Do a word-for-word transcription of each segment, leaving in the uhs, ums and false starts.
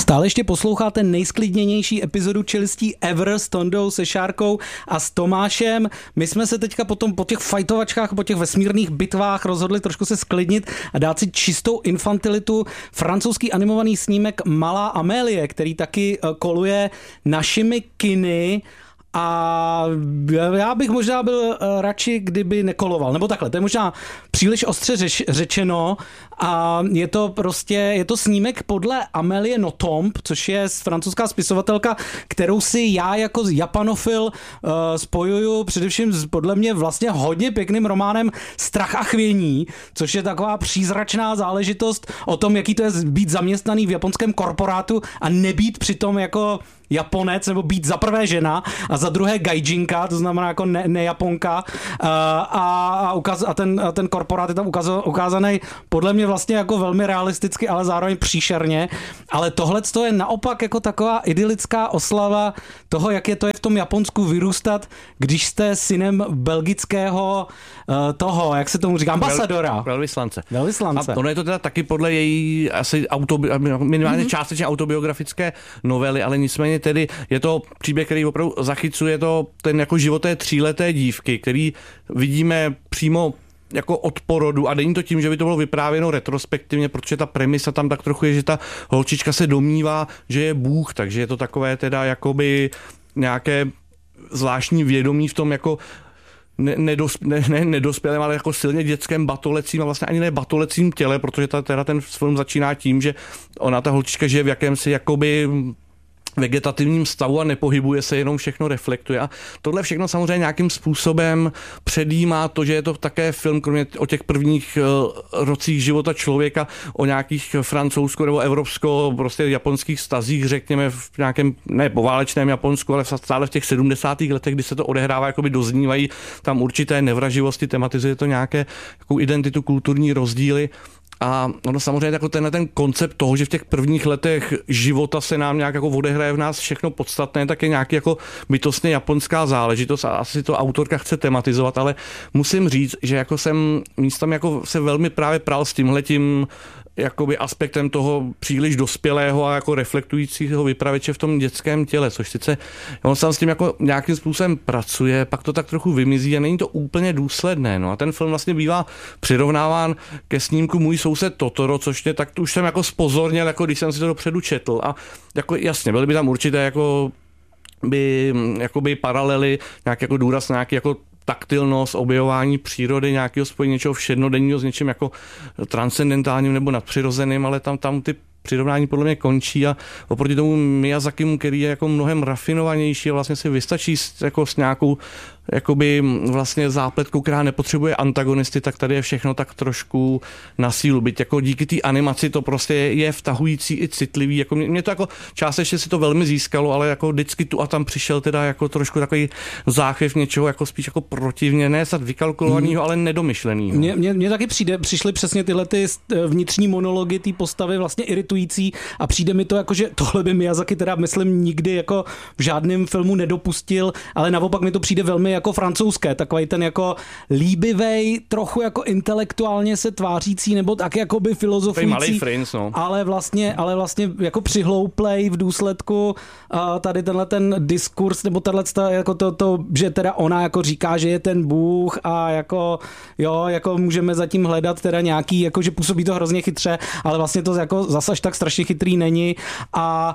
Stále ještě posloucháte nejsklidněnější epizodu Čelistí ever s Tondou, se Šárkou a s Tomášem. My jsme se teďka potom po těch fajtovačkách, po těch vesmírných bitvách rozhodli trošku se sklidnit a dát si čistou infantilitu. Francouzský animovaný snímek Malá Amélie, který taky koluje našimi kiny. A já bych možná byl radši, kdyby nekoloval. Nebo takhle, to je možná příliš ostře řeč, řečeno. A je to prostě, je to snímek podle Amélie Nothomb, což je francouzská spisovatelka, kterou si já jako japanofil uh, spojuju především s podle mě vlastně hodně pěkným románem Strach a chvění, což je taková přízračná záležitost o tom, jaký to je být zaměstnaný v japonském korporátu a nebýt přitom jako Japonec, nebo být za prvé žena a za druhé gaijinka, to znamená jako ne, nejaponka a, a, ukaz, a, ten, a ten korporát je tam ukaz, ukázaný podle mě vlastně jako velmi realisticky, ale zároveň příšerně, ale tohle je naopak jako taková idylická oslava toho, jak je to je v tom Japonsku vyrůstat, když jste synem belgického toho, jak se tomu říká, ambasadora. Vel, velvyslance. Velvyslance. A ono je to teda taky podle její asi autobi, minimálně mm-hmm. částečně autobiografické novely, ale nicméně tedy je to příběh, který opravdu zachycuje to ten jako život té tříleté dívky, který vidíme přímo jako od porodu a není to tím, že by to bylo vyprávěno retrospektivně, protože ta premisa tam tak trochu je, že ta holčička se domnívá, že je Bůh, takže je to takové teda jakoby nějaké zvláštní vědomí v tom jako ne, nedos, ne, ne nedospělém, ale jako silně dětském batolecím a vlastně ani ne batolecím těle, protože ta, teda ten film začíná tím, že ona, ta holčička, žije v jakémsi jakoby vegetativním stavu a nepohybuje se, jenom všechno reflektuje. A tohle všechno samozřejmě nějakým způsobem předjímá to, že je to také film, kromě o těch prvních uh, rocích života člověka, o nějakých francouzsko nebo evropsko, prostě japonských stazích, řekněme v nějakém, ne poválečném Japonsku, ale stále v těch sedmdesátých letech, kdy se to odehrává, jakoby doznívají tam určité nevraživosti, tematizuje to nějaké jakou identitu, kulturní rozdíly. A ono samozřejmě jako tenhle ten koncept toho, že v těch prvních letech života se nám nějak jako odehraje v nás všechno podstatné, tak je nějaký jako bytostně japonská záležitost a asi to autorka chce tematizovat, ale musím říct, že jako jsem místem jako se velmi právě pral s tímhletím jakoby aspektem toho příliš dospělého a jako reflektujícího vypravěče v tom dětském těle, což sice on sám s tím jako nějakým způsobem pracuje, pak to tak trochu vymizí a není to úplně důsledné. No a ten film vlastně bývá přirovnáván ke snímku Můj soused Totoro, což mě tak už jsem jako spozorněl, jako když jsem si to dopředu četl a jako jasně, byly by tam určité jako by, jakoby paralely, nějaký jako důraz, nějaký jako taktilnost, objevování přírody, nějakého spojení něčeho všednodenního s něčím jako transcendentálním nebo nadpřirozeným, ale tam, tam ty přirovnání podle mě končí a oproti tomu Miyazakimu, který je jako mnohem rafinovanější a vlastně si vystačí s, jako s nějakou jakoby vlastně zápletkou, která nepotřebuje antagonisty, tak tady je všechno tak trošku na sílu. Byť jako díky té animaci to prostě je vtahující i citlivý. Jako mě, mě to jako částečně si to velmi získalo, ale jako vždycky tu a tam přišel teda jako trošku takový záchvěv něčeho jako spíš jako protivně, ne snad vykalkulovaného, mm. ale nedomyšlenýho. Mně, mně, mně taky přijde, přišly přesně tyhle ty vnitřní monology té postavy vlastně iritující a přijde mi to jako, že tohle by Miyazaki teda myslím nikdy jako v žádném filmu nedopustil, ale naopak mi to přijde velmi jako francouzské, takový ten jako líbivej, trochu jako intelektuálně se tvářící, nebo tak jako by filozofující, no. ale vlastně, ale vlastně jako přihlouplej v důsledku uh, tady tenhle ten diskurs, nebo tato, jako to, to, že teda ona jako říká, že je ten Bůh a jako jo, jako můžeme zatím hledat teda nějaký, jako že působí to hrozně chytře, ale vlastně to jako zas až tak strašně chytrý není a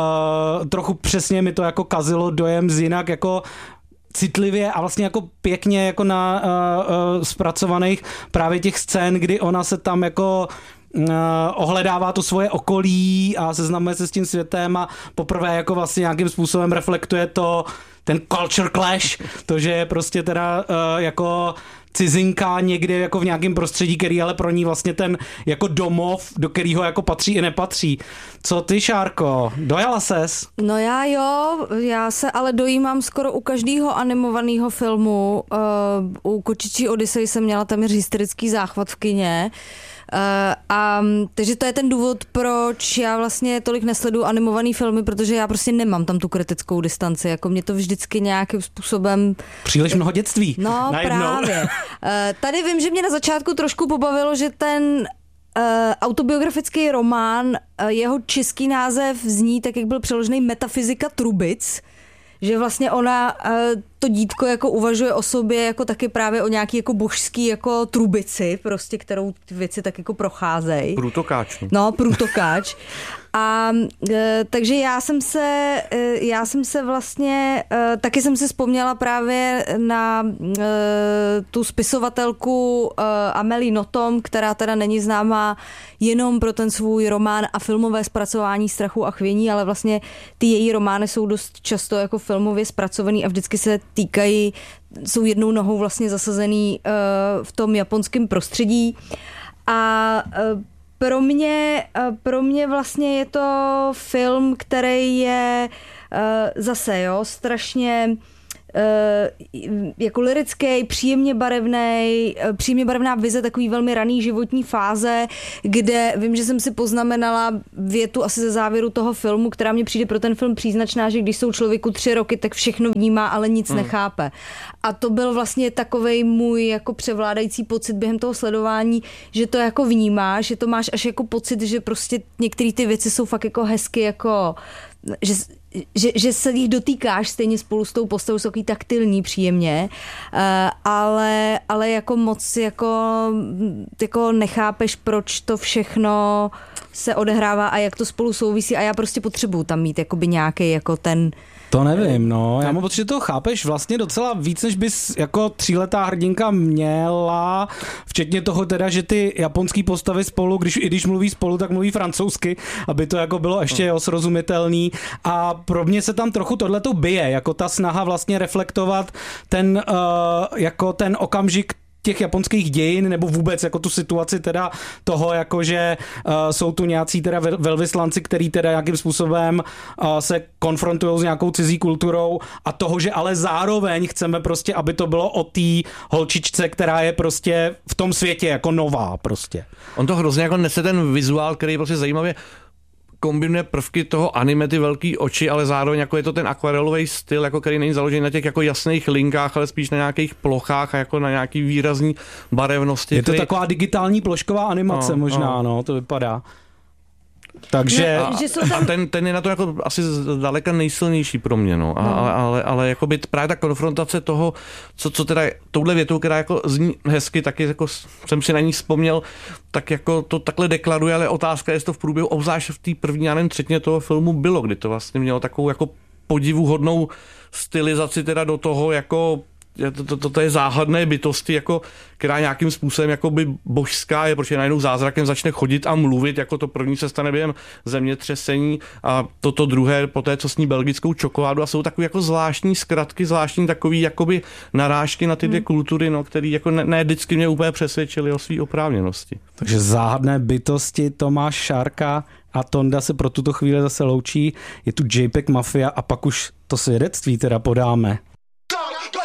uh, trochu přesně mi to jako kazilo dojem z jinak jako citlivě a vlastně jako pěkně jako na uh, uh, zpracovaných právě těch scén, kdy ona se tam jako uh, ohledává to svoje okolí a seznamuje se s tím světem a poprvé jako vlastně nějakým způsobem reflektuje to ten culture clash, to, že je prostě teda uh, jako cizinka někde jako v nějakém prostředí, který ale pro ní vlastně ten jako domov, do kterého jako patří i nepatří. Co ty, Šárko? Dojala ses? No já jo, já se ale dojímám skoro u každého animovaného filmu. Uh, u Kočičí Odyssey jsem měla téměř hysterický záchvat v kině. Uh, a takže to je ten důvod, proč já vlastně tolik nesleduju animovaný filmy, protože já prostě nemám tam tu kritickou distanci, jako mě to vždycky nějakým způsobem... Příliš mnoho dětství. No najednou. Právě. Uh, tady vím, že mě na začátku trošku pobavilo, že ten autobiografický román, jeho český název zní tak, jak byl přeložený Metafyzika trubic, že vlastně ona, to dítko jako uvažuje o sobě jako taky právě o nějaký jako božský jako trubici, prostě, kterou ty věci tak jako procházejí. Průtokáč. No, průtokáč. A e, takže já jsem se, e, já jsem se vlastně, e, taky jsem si vzpomněla právě na e, tu spisovatelku e, Amélie Nothomb, která teda není známá jenom pro ten svůj román a filmové zpracování Strachu a chvění, ale vlastně ty její romány jsou dost často jako filmově zpracovaný a vždycky se týkají, jsou jednou nohou vlastně zasazený e, v tom japonském prostředí. A e, Pro mě, pro mě vlastně je to film, který je zase, jo, strašně jako lirický, příjemně barevný, příjemně barevná vize takový velmi raný životní fáze, kde vím, že jsem si poznamenala větu asi ze závěru toho filmu, která mě přijde pro ten film příznačná, že když jsou člověku tři roky, tak všechno vnímá, ale nic hmm. nechápe. A to byl vlastně takovej můj jako převládající pocit během toho sledování, že to jako vnímáš, že to máš až jako pocit, že prostě některé ty věci jsou fakt jako hezky, jako že Že, že se jich dotýkáš stejně spolu s tou postavou, jsou takový taktilní příjemně, ale, ale jako moc jako, jako nechápeš, proč to všechno se odehrává a jak to spolu souvisí a já prostě potřebuju tam mít jakoby nějaký jako ten. To nevím, no. Já mám pocit, že to chápeš vlastně docela víc, než bys jako tříletá hrdinka měla, včetně toho teda, že ty japonský postavy spolu, když, i když mluví spolu, tak mluví francouzsky, aby to jako bylo ještě jo, srozumitelný. A pro mě se tam trochu tohleto bije, jako ta snaha vlastně reflektovat ten, uh, jako ten okamžik těch japonských dějin, nebo vůbec jako tu situaci teda toho, jako že uh, jsou tu nějací teda velvyslanci, který teda nějakým způsobem uh, se konfrontují s nějakou cizí kulturou a toho, že ale zároveň chceme prostě, aby to bylo o té holčičce, která je prostě v tom světě jako nová prostě. On to hrozně jako nese ten vizuál, který prostě zajímavě kombinuje prvky toho anime, ty velký oči, ale zároveň jako je to ten akvarelový styl, jako který není založený na těch jako jasných linkách, ale spíš na nějakých plochách a jako na nějaký výrazný barevnosti. Je to který... taková digitální plošková animace no, možná, no. no, to vypadá. Takže a, a ten, ten je na to jako asi zdaleka nejsilnější pro mě, no. A, no. Ale, ale, ale jako by právě ta konfrontace toho, co, co teda touhle větou, která jako zní hezky, taky jako jsem si na ní vzpomněl, tak jako to takhle deklaruje, ale otázka je, jestli to v průběhu, obzvlášť v té první, já nevím, třetině toho filmu bylo, kdy to vlastně mělo takovou jako podivuhodnou stylizaci teda do toho jako To, to, to, to je záhadné bytosti, jako, která nějakým způsobem jakoby božská je, protože najednou zázrakem začne chodit a mluvit, jako to první se stane během zemětřesení a toto druhé poté, co sní belgickou čokoládu a jsou takové jako zvláštní zkratky, zvláštní takový jakoby narážky na ty dvě hmm. kultury, no, které jako ne, ne vždycky mě úplně přesvědčily o své oprávněnosti. Takže záhadné bytosti Tomáš Šárka a Tonda se pro tuto chvíli zase loučí. Je tu JPEG Mafia a pak už to svědectví teda podáme.